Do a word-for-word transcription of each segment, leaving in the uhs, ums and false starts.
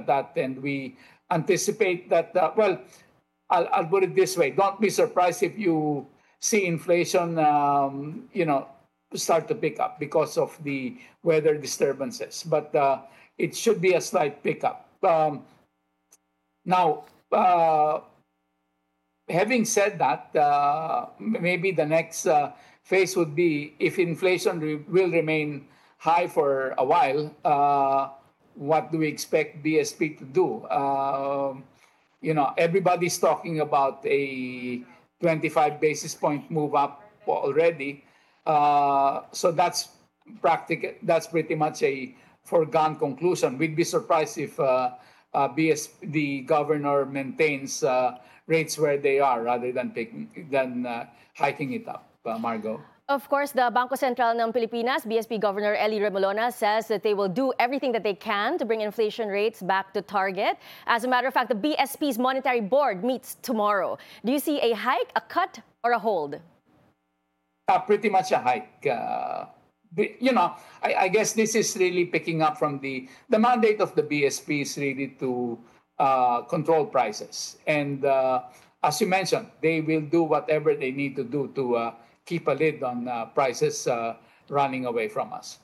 at that, and we anticipate that, uh, well, I'll, I'll put it this way. Don't be surprised if you see inflation, um, you know, start to pick up because of the weather disturbances. But uh, it should be a slight pickup. Um, now, uh, having said that, uh, maybe the next uh, phase would be if inflation re- will remain high for a while, uh, what do we expect B S P to do? Um you know, everybody's talking about a twenty-five basis point move up already. Uh, so that's practic- that's pretty much a foregone conclusion. We'd be surprised if uh, uh, B S, the governor maintains uh, rates where they are rather than picking, than uh, hiking it up, uh, Margo. Of course, the Bangko Sentral ng Pilipinas, B S P Governor Ellie Remolona, says that they will do everything that they can to bring inflation rates back to target. As a matter of fact, the B S P's Monetary Board meets tomorrow. Do you see a hike, a cut, or a hold? Uh, pretty much a hike. Uh, you know, I, I guess this is really picking up from the the mandate of the B S P is really to uh, control prices, and uh, as you mentioned, they will do whatever they need to do to uh, keep a lid on uh, prices uh, running away from us.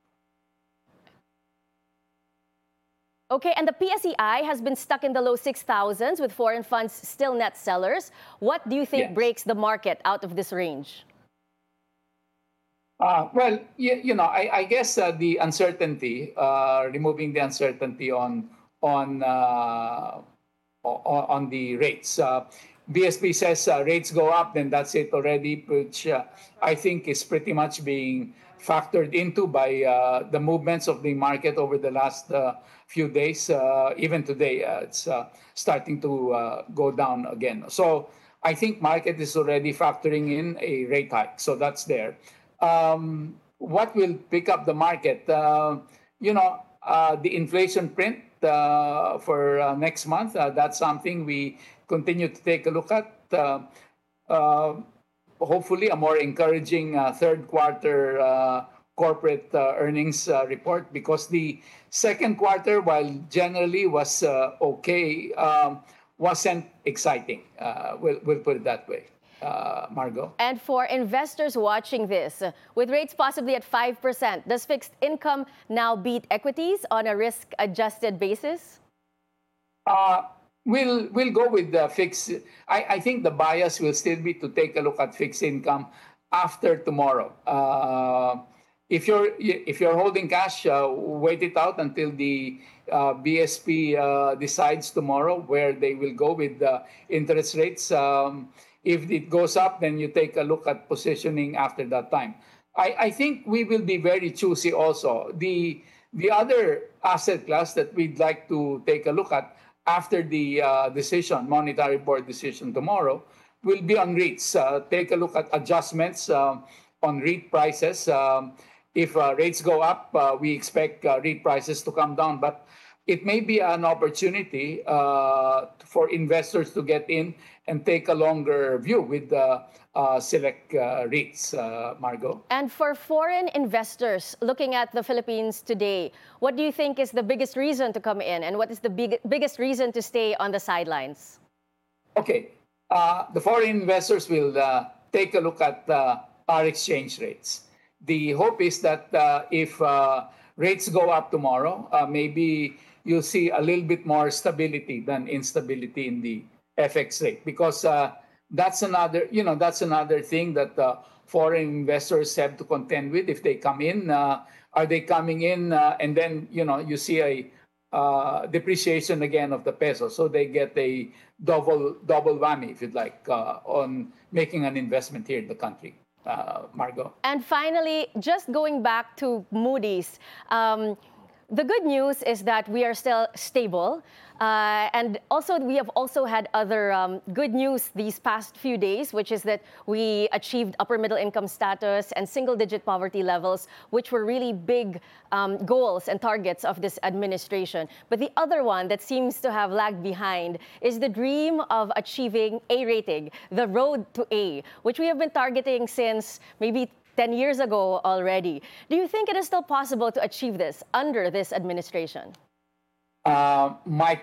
Okay, and the P S E I has been stuck in the low six thousands with foreign funds still net sellers. What do you think Yes. breaks the market out of this range? Uh, well, you, you know, I, I guess uh, the uncertainty, uh, removing the uncertainty on on uh, on, on the rates. Uh, B S P says uh, rates go up, then that's it already, which uh, I think is pretty much being factored into by uh, the movements of the market over the last uh, few days. Uh, even today, uh, it's uh, starting to uh, go down again. So I think market is already factoring in a rate hike. So that's there. Um, what will pick up the market? Uh, you know, uh, the inflation print uh, for uh, next month. Uh, that's something we continue to take a look at. Uh, uh, hopefully, a more encouraging uh, third quarter uh, corporate uh, earnings uh, report, because the second quarter, while generally was uh, okay, um, wasn't exciting. Uh, we'll, we'll put it that way. Uh, Margo. And for investors watching this, with rates possibly at five percent, does fixed income now beat equities on a risk-adjusted basis? Uh, we'll we'll go with the fixed. I, I think the bias will still be to take a look at fixed income after tomorrow. Uh, if you're if you're holding cash, uh, wait it out until the uh, B S P uh, decides tomorrow where they will go with the interest rates. Um, if it goes up, then you take a look at positioning after that time. I, I think we will be very choosy also. The the other asset class that we'd like to take a look at after the uh, decision, monetary board decision tomorrow, will be on REITs. Uh, take a look at adjustments uh, on REIT prices. Um, if uh, rates go up, uh, we expect uh, REIT prices to come down, but it may be an opportunity uh, for investors to get in and take a longer view with the uh, select uh, REITs, uh, Margo. And for foreign investors looking at the Philippines today, what do you think is the biggest reason to come in, and what is the big, biggest reason to stay on the sidelines? Okay, uh, the foreign investors will uh, take a look at uh, our exchange rates. The hope is that uh, if uh, rates go up tomorrow, uh, maybe you'll see a little bit more stability than instability in the F X rate, because uh, that's another, you know, that's another thing that uh, foreign investors have to contend with if they come in. Uh, are they coming in uh, and then, you know, you see a uh, depreciation again of the peso, so they get a double double whammy, if you'd like, uh, on making an investment here in the country. Uh, Margo. And finally, just going back to Moody's, um, the good news is that we are still stable. Uh, and also, we have also had other um, good news these past few days, which is that we achieved upper middle income status and single-digit poverty levels, which were really big um, goals and targets of this administration. But the other one that seems to have lagged behind is the dream of achieving A rating, the road to A, which we have been targeting since maybe ten years ago already. Do you think it is still possible to achieve this under this administration? uh, Mike